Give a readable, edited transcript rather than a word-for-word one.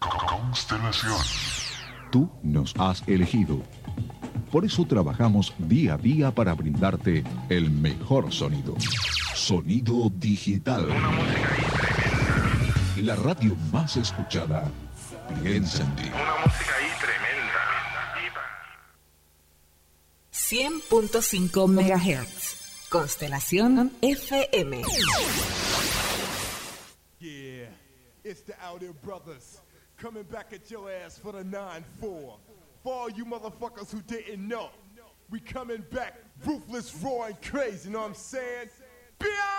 Constelación. Tú nos has elegido. Por eso trabajamos día a día para brindarte el mejor sonido. Sonido digital. Una música ahí tremenda. La radio más escuchada. Piensa en ti. Una música ahí tremenda. 100.5 MHz. Constelación FM. Yeah, it's the Out Here Brothers coming back at your ass for the 9-4. For all you motherfuckers who didn't know, we coming back ruthless, raw, and crazy, you know what I'm saying?